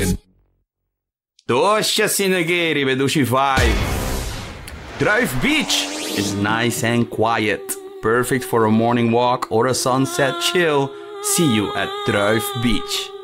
Tosha Sinageri, Bedushi Vibe. Druif Beach is nice and quiet. Perfect for a morning walk or a sunset chill. See you at Druif Beach.